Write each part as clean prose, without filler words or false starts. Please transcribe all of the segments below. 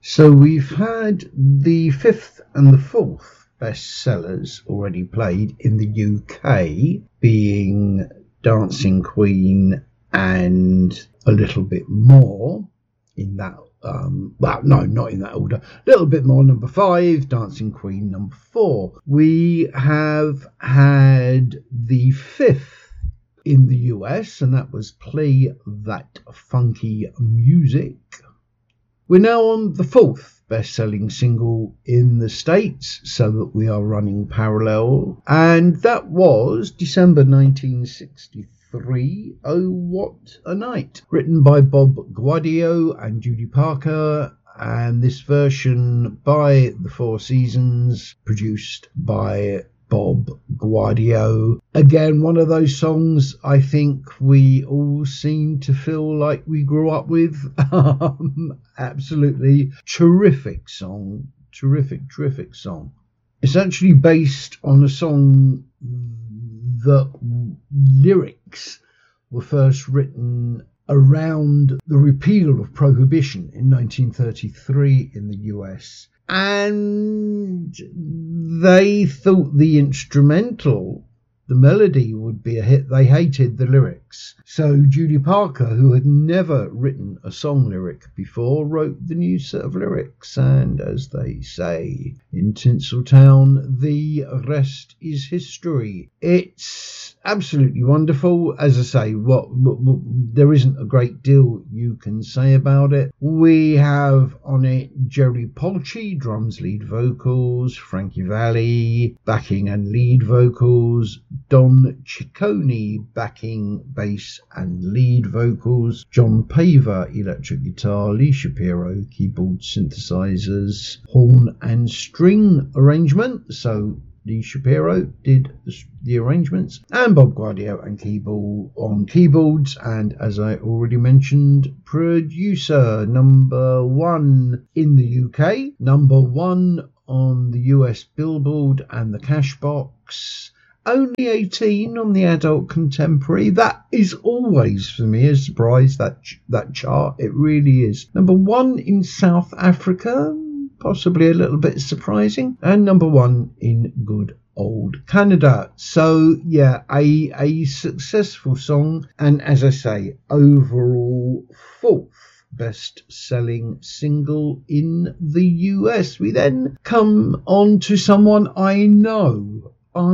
So we've had the fifth and the fourth bestsellers already played in the UK, being Dancing Queen and A Little Bit More in that no, not in that order. A Little Bit More, number 5, Dancing Queen, number 4. We have had the fifth in the US, and that was Play That Funky Music. We're now on the fourth best-selling single in the States, so that we are running parallel, and that was December 1963. Oh, What a Night, written by Bob Gaudio and Judy Parker, and this version by the Four Seasons, produced by Bob Gaudio. Again, one of those songs I think we all seem to feel like we grew up with. Absolutely terrific song. Terrific song. It's actually based on a song the lyrics were first written around the repeal of prohibition in 1933 in the US, and they thought the instrumental, the melody, would be a hit. They hated the lyrics. So Judy Parker, who had never written a song lyric before, wrote the new set of lyrics, and as they say in Tinseltown, the rest is history. It's absolutely wonderful. As I say, there isn't a great deal you can say about it. We have on it Jerry Polchi, drums, lead vocals, Frankie Valli, backing and lead vocals, Don Ciccone, backing, bass and lead vocals, John Paver, electric guitar, Lee Shapiro, keyboard, synthesizers, horn and string arrangement. So Lee Shapiro did the arrangements, and Bob Gaudio and keyboard on keyboards, and as I already mentioned, producer. Number 1 in the UK, number 1 on the US Billboard and the Cashbox, only 18 on the Adult Contemporary. That is always for me a surprise, that chart. It really is. Number 1 in South Africa, possibly a little bit surprising, and number 1 in good old Canada. So yeah, a successful song, and as I say, overall 4th best-selling single in the US. We then come on to someone I know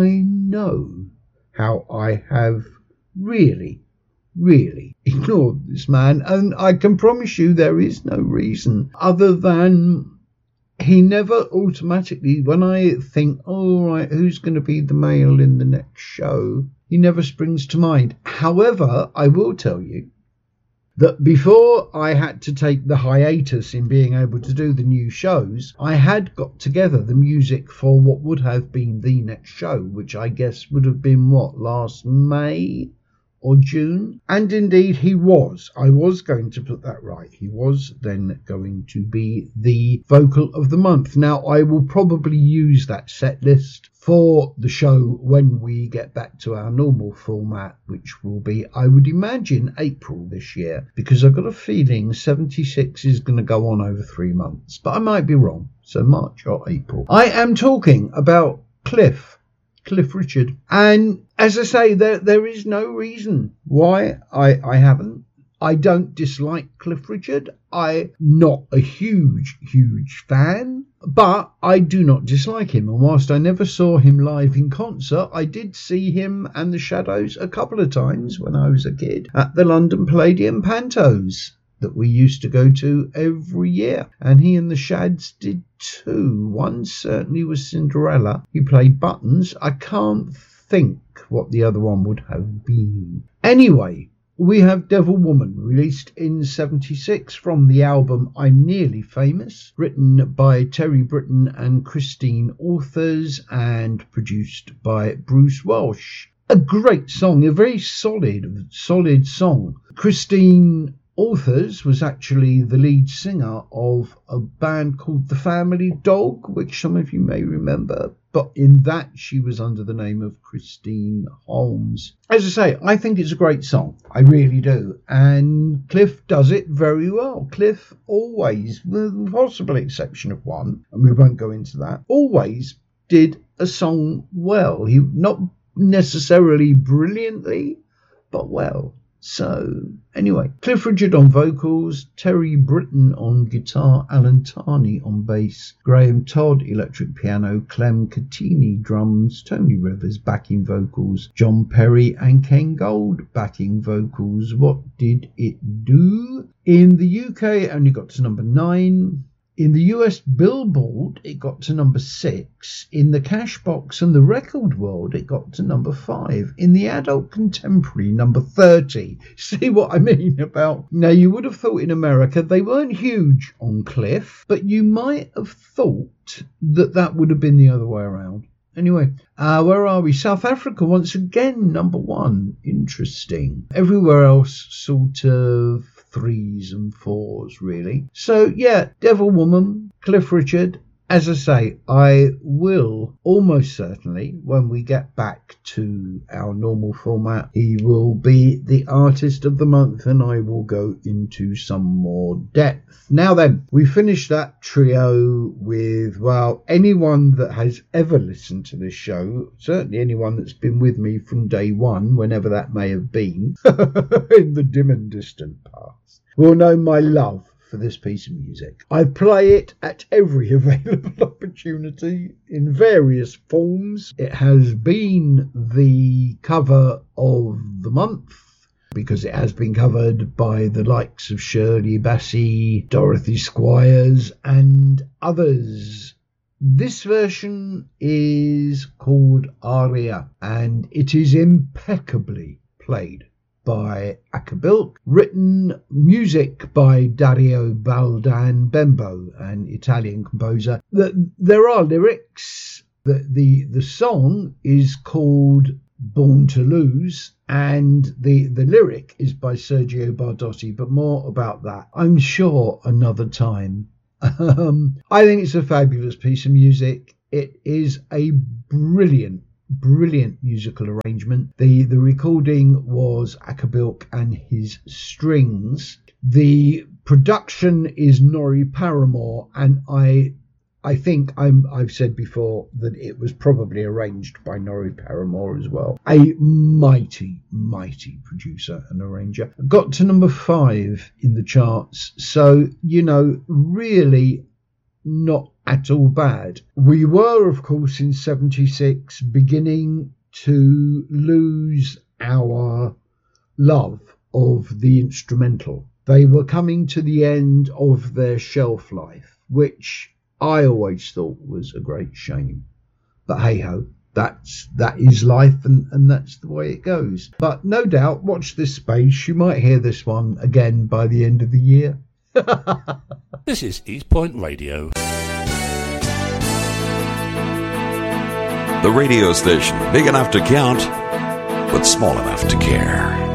how I have really ignored this man, and I can promise you there is no reason other than he never automatically, when I think, all right, who's going to be the male in the next show, he never springs to mind. However, I will tell you that before I had to take the hiatus in being able to do the new shows, I had got together the music for what would have been the next show, which I guess would have been last May or June. And indeed I was going to put that right. He was then going to be the vocal of the month. Now I will probably use that set list for the show when we get back to our normal format, which will be, I would imagine, April this year, because I've got a feeling 76 is going to go on over 3 months, but I might be wrong. So March or April. I am talking about Cliff Richard, and as I say, there is no reason why I haven't. I don't dislike Cliff Richard. I'm not a huge fan, but I do not dislike him. And whilst I never saw him live in concert, I did see him and the Shadows a couple of times when I was a kid at the London Palladium Pantos that we used to go to every year, and he and the Shads did too. One certainly was Cinderella. He played Buttons. I can't think what the other one would have been. Anyway, we have Devil Woman, released in 76 from the album I'm Nearly Famous, written by Terry Britton and Christine Authors and produced by Bruce Welsh. A great song, a very solid song. Christine Authors was actually the lead singer of a band called The Family Dog, which some of you may remember, but in that she was under the name of Christine Holmes. As I say, I think it's a great song. I really do. And Cliff does it very well. Cliff always, with the possible exception of one, and we won't go into that, always did a song well. He not necessarily brilliantly, but well. So, anyway, Cliff Richard on vocals, Terry Britton on guitar, Alan Tarney on bass, Graham Todd electric piano, Clem Catini drums, Tony Rivers backing vocals, John Perry and Ken Gold backing vocals. What did it do? In the UK, it only got to number 9. In the US Billboard, it got to number 6. In the Cashbox and the Record World, it got to number 5. In the Adult Contemporary, number 30. See what I mean about... Now, you would have thought in America they weren't huge on Cliff, but you might have thought that that would have been the other way around. Anyway, where are we? South Africa, once again, number 1. Interesting. Everywhere else, sort of 3s and 4s, really. So, yeah, Devil Woman, Cliff Richard. As I say, I will almost certainly, when we get back to our normal format, he will be the artist of the month and I will go into some more depth. Now then, we finished that trio with, well, anyone that has ever listened to this show, certainly anyone that's been with me from day one, whenever that may have been, in the dim and distant past, will know my love for this piece of music. I play it at every available opportunity in various forms. It has been the cover of the month because it has been covered by the likes of Shirley Bassey, Dorothy Squires and others. This version is called Aria and it is impeccably played by Acabilk, written music by Dario Baldan Bembo, an Italian composer. There are lyrics. The song is called Born to Lose, and the lyric is by Sergio Bardotti, but more about that, I'm sure, another time. I think it's a fabulous piece of music. It is a brilliant musical arrangement. The recording was Acabilk and his strings. The production is Norrie Paramore, and I think I've said before that it was probably arranged by Norrie Paramore as well. A mighty producer and arranger. Got to number 5 in the charts, so really not at all bad. We were, of course, in 76 beginning to lose our love of the instrumental. They were coming to the end of their shelf life, which I always thought was a great shame. But hey ho, that is life and that's the way it goes. But no doubt, watch this space. You might hear this one again by the end of the year. This is East Point Radio. The radio station big enough to count, but small enough to care.